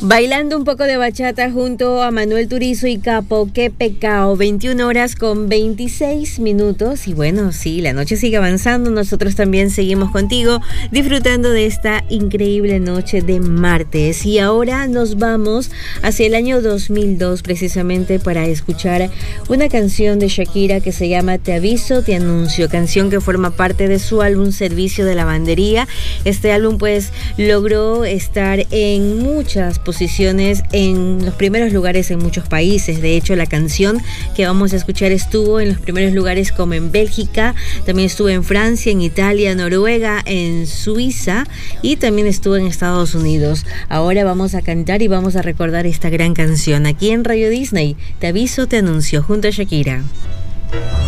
Bailando un poco de bachata junto a Manuel Turizo y Capo, qué pecado, 21 horas con 26 minutos. Y bueno, sí, la noche sigue avanzando, nosotros también seguimos contigo, disfrutando de esta increíble noche de martes. Y ahora nos vamos hacia el año 2002, precisamente para escuchar una canción de Shakira que se llama Te aviso, te anuncio, canción que forma parte de su álbum Servicio de Lavandería. Este álbum pues logró estar en muchas posiciones, en los primeros lugares en muchos países. De hecho, la canción que vamos a escuchar estuvo en los primeros lugares como en Bélgica, también estuvo en Francia, en Italia, Noruega, en Suiza y también estuvo en Estados Unidos. Ahora vamos a cantar y vamos a recordar esta gran canción aquí en Radio Disney. Te aviso, te anuncio, junto a Shakira.